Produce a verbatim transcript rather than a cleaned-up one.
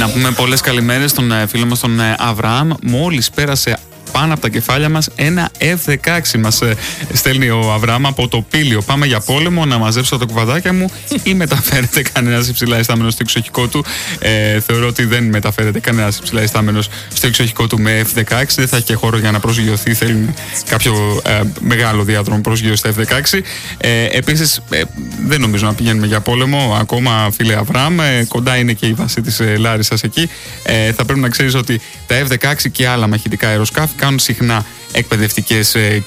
Να πούμε πολλές καλημέρες στον φίλο μας τον Αβραάμ. Μόλις πέρασε πάνω από τα κεφάλια μας ένα εφ δεκαέξι, μας στέλνει ο Αβραάμ από το Πήλιο. Πάμε για πόλεμο, να μαζέψω τα κουβαδάκια μου ή μεταφέρεται κανένας υψηλά ιστάμενος στο εξοχικό του? Ε, θεωρώ ότι δεν μεταφέρεται κανένας υψηλά ιστάμενος στο εξοχικό του με εφ δεκαέξι. Δεν θα έχει και χώρο για να προσγειωθεί. Θέλει κάποιο ε, μεγάλο διάδρομο προσγείωση στα εφ δεκαέξι. Ε, επίσης, ε, δεν νομίζω να πηγαίνουμε για πόλεμο ακόμα, φίλε Αβραάμ. Ε, κοντά είναι και η βάση της ε, Λάρισσας εκεί. Ε, θα πρέπει να ξέρεις ότι τα εφ δεκαέξι και άλλα μαχητικά αεροσκάφη κάνουν συχνά εκπαιδευτικές